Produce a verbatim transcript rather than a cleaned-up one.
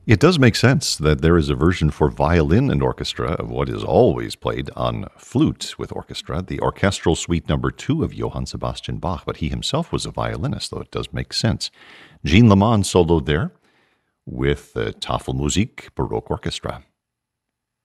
It does make sense that there is a version for violin and orchestra of what is always played on flute with orchestra, the Orchestral Suite Number Two of Johann Sebastian Bach. But he himself was a violinist, though it does make sense. Jean Lamont soloed there with the Tafelmusik Baroque Orchestra.